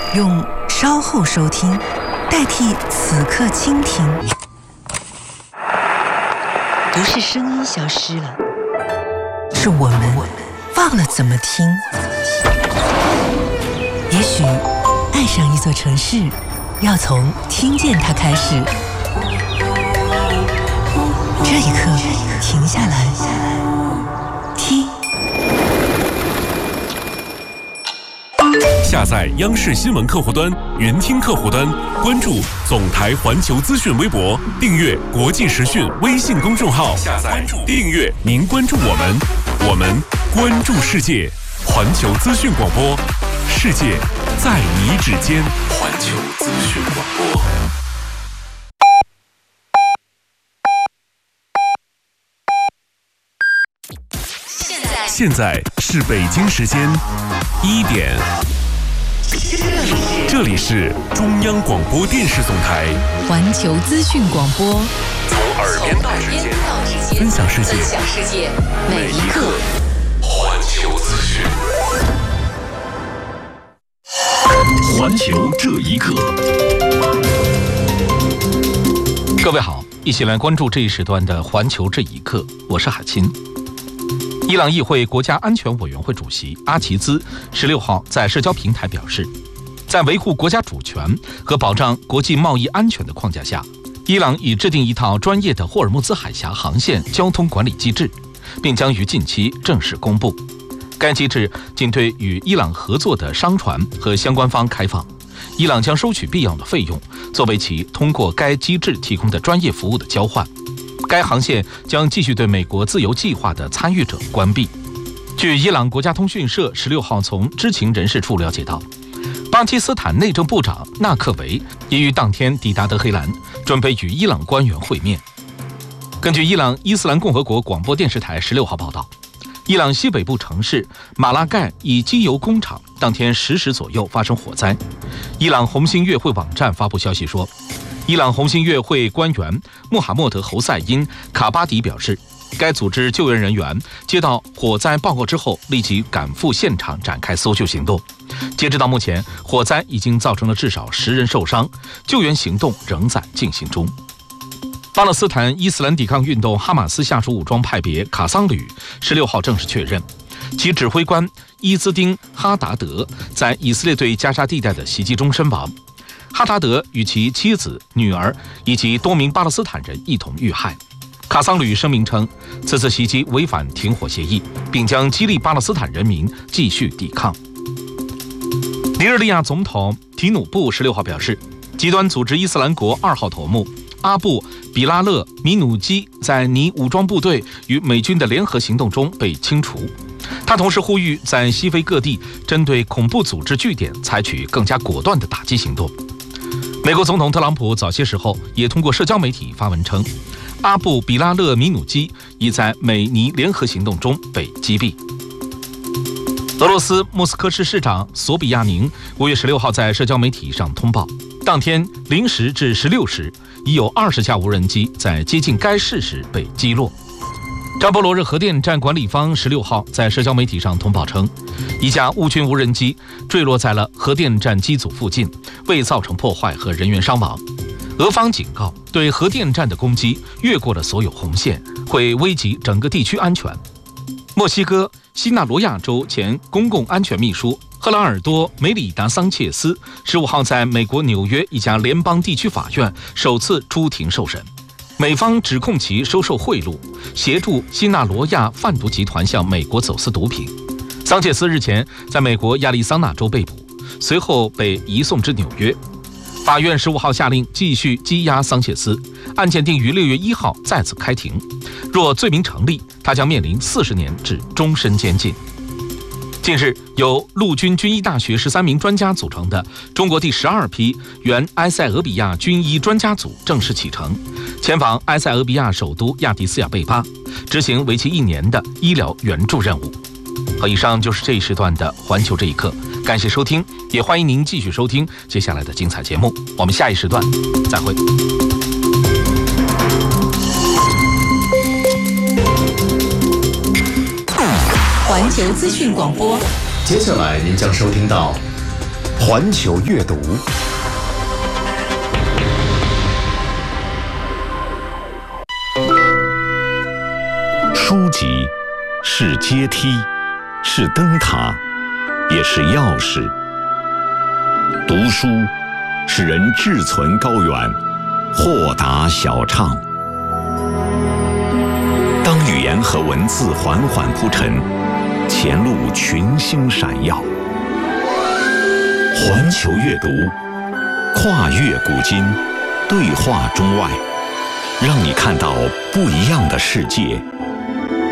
用稍后收听代替此刻倾听。不是声音消失了，是我们忘了怎么听。也许爱上一座城市，要从听见它开始。这一刻，停下来，听。 下载央视新闻客户端、云听客户端，关注总台环球资讯微博，订阅国际时讯微信公众号。下载、订阅，您关注我们，我们关注世界。环球资讯广播，世界在你指尖。环球资讯广播。现在是北京时间1点。这里是中央广播电视总台环球资讯广播， 从耳边到指尖，分享世界，每一刻。环球资讯，环球这一刻。 各位好，一起来关注这一时段的环球这一刻，我是海清。伊朗议会国家安全委员会主席阿齐兹16号在社交平台表示，在维护国家主权和保障国际贸易安全的框架下，伊朗已制定一套专业的霍尔木兹海峡航线交通管理机制，并将于近期正式公布。该机制仅对与伊朗合作的商船和相关方开放，伊朗将收取必要的费用，作为其通过该机制提供的专业服务的交换。该航线将继续对美国自由计划的参与者关闭。据伊朗国家通讯社16号从知情人士处了解到，巴基斯坦内政部长纳克维已于当天抵达德黑兰，准备与伊朗官员会面。根据伊朗伊斯兰共和国广播电视台16号报道，伊朗西北部城市马拉盖一机油工厂当天10时左右发生火灾。伊朗红星月会网站发布消息说，伊朗红星月会官员穆罕默德·侯赛因·卡巴迪表示，该组织救援人员接到火灾报告之后，立即赶赴现场展开搜救行动。截止到目前，火灾已经造成了至少10人受伤，救援行动仍在进行中。巴勒斯坦伊斯兰抵抗运动哈马斯下属武装派别卡桑旅16号正式确认，其指挥官伊兹丁·哈达德在以色列对加沙地带的袭击中身亡。哈达德与其妻子、女儿以及多名巴勒斯坦人一同遇害。卡桑旅声明称，此次袭击违反停火协议，并将激励巴勒斯坦人民继续抵抗。尼日利亚总统提努布16号表示，极端组织伊斯兰国2号头目阿布·比拉勒·米努基在尼武装部队与美军的联合行动中被清除。他同时呼吁在西非各地针对恐怖组织据点采取更加果断的打击行动。美国总统特朗普早些时候也通过社交媒体发文称，阿布·比拉勒·米努基已在美尼联合行动中被击毙。俄罗斯莫斯科市市长索比亚宁5月16号在社交媒体上通报，当天0时至16时，已有20架无人机在接近该市时被击落。扎波罗热核电站管理方16号在社交媒体上通报称，一架乌军无人机坠落在了核电站机组附近，未造成破坏和人员伤亡。俄方警告，对核电站的攻击越过了所有红线，会危及整个地区安全。墨西哥西纳罗亚州前公共安全秘书赫拉尔多·梅里达桑切斯15号在美国纽约一家联邦地区法院首次出庭受审。美方指控其收受贿赂，协助西纳罗亚贩毒集团向美国走私毒品。桑切斯日前在美国亚利桑那州被捕，随后被移送至纽约。法院15号下令继续羁押桑切斯，案件定于6月1号再次开庭。若罪名成立，他将面临40年至终身监禁。近日，由陆军军医大学13名专家组成的中国第12批原埃塞俄比亚军医专家组正式启程，前往埃塞俄比亚首都亚的斯亚贝巴，执行为期1年的医疗援助任务。好，以上就是这一时段的环球这一刻，感谢收听，也欢迎您继续收听接下来的精彩节目。我们下一时段再会。 环球资讯广播， 接下来您将收听到环球阅读。书籍是阶梯，是灯塔，也是钥匙。读书使人志存高远，豁达晓畅。当语言和文字缓缓铺陈，前路群星闪耀。环球阅读，跨越古今，对话中外，让你看到不一样的世界，